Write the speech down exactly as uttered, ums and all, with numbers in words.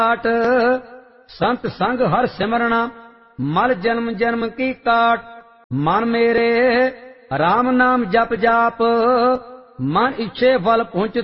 काट संत संग हर सिमरना मल जन्म जन्म की काट। मन मेरे राम नाम जप जाप मन इच्छे फल पुंच